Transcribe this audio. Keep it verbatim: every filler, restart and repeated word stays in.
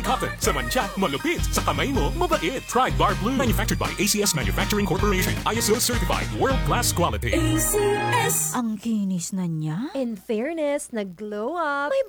cotton. Sa mantsa, malupit. Sa kamay mo, mabait. Try Bar Blue. Manufactured by A C S Manufacturing Corporation. I S O certified. World-class quality. A C S. Ang kinis na niya. In fairness, nag-glow up. May